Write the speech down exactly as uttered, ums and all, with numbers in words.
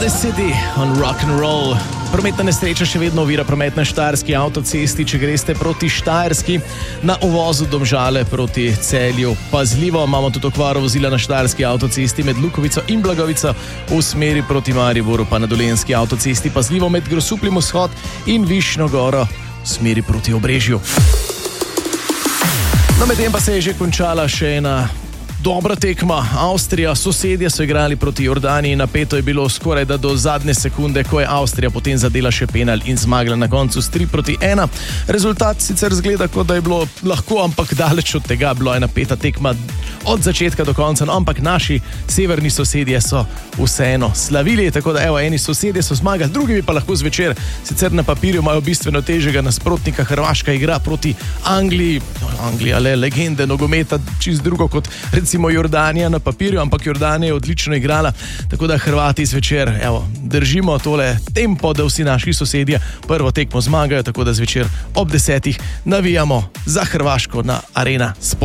Odyssey on rock and roll. Prometna nesreča še vedno ovira promet na Štajerski avtocesti, če greste proti Štajerski, na uvozu Domžale proti Celju. Pazljivo, imamo tudi okvaro vozila na Štajerski avtocesti med Lukovico in Blagovico v smeri proti Mariboru, pa na Dolenjski avtocesti pazljivo med Grosupljem vzhod in Višnjo Goro v smeri proti Obrežju. No, medtem pa se je že končala še ena dobra tekma. Avstrija, sosedje so igrali proti Jordaniji, napeto je bilo skoraj da do zadnje sekunde, ko je Avstrija potem zadela še penal in zmagala na koncu s tri proti ena. Rezultat sicer zgleda, kot da je bilo lahko, ampak daleč od tega. Bilo je napeta tekma od začetka do konca, no, ampak naši severni sosedje so vseeno slavili, tako da evo, eni sosedje so zmagali, drugi pa lahko zvečer, sicer na papirju imajo bistveno težjega nasprotnika. Hrvaška igra proti Angliji, no, Anglija, le legende nogometa, čist drugo kot recimo Jordanija na papirju, ampak Jordanija je odlično igrala, tako da Hrvati zvečer, evo, držimo tole tempo, da vsi naši sosedje prvo tekmo zmagajo, tako da zvečer ob desetih navijamo za Hrvaško na Arena Sport.